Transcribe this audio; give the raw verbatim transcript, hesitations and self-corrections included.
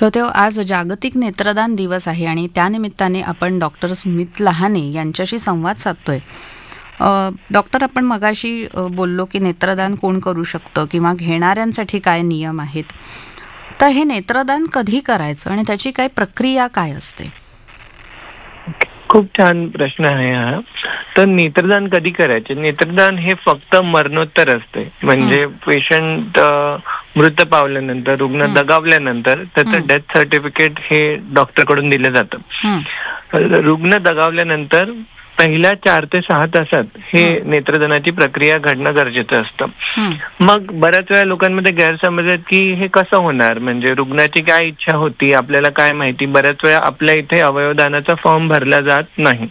श्रोतेहो, आज जागतिक नेत्रदान दिवस आहे आणि त्यानिमित्ताने आपण डॉक्टर सुमित लहाने यांच्याशी संवाद साधतोय. अ, डॉक्टर, आपण मगाशी अ, बोललो की नेत्रदान कोण करू शकतं किंवा घेणाऱ्यांसाठी काय नियम आहेत. तर हे नेत्रदान कधी करायचं आणि त्याची काय प्रक्रिया काय असते? खूप छान प्रश्न आहे हा. तर नेत्रदान कधी करायचे? नेत्रदान हे फक्त मरणोत्तर असते. म्हणजे पेशंट मृत पावल्यानंतर, रुग्ण दगावल्यानंतर त्याचं डेथ सर्टिफिकेट हे डॉक्टर कडून दिलं जातं. रुग्ण दगावल्यानंतर पहिल्या चार ते सहा तासात हे नेत्रदानाची प्रक्रिया घडणं गरजेचं असतं. मग बऱ्याच वेळा लोकांमध्ये गैरसमज आहेत की हे कसं होणार, म्हणजे रुग्णाची काय इच्छा होती, आपल्याला काय माहिती. बऱ्याच वेळा आपल्या इथे अवयवदानाचा फॉर्म भरला जात नाही.